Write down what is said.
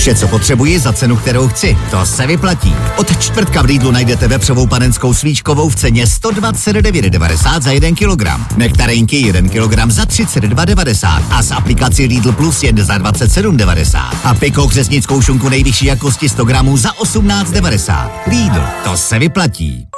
Vše, co potřebuji za cenu, kterou chci. To se vyplatí. Od čtvrtka v Lidlu najdete vepřovou panenskou svíčkovou v ceně 129,90 za 1 kilogram. Nektarinky 1 kilogram za 32,90 a s aplikací Lidl Plus jen za 27,90. A pikou křesnickou šunku nejvyšší jakosti 100 gramů za 18,90. Lidl, to se vyplatí.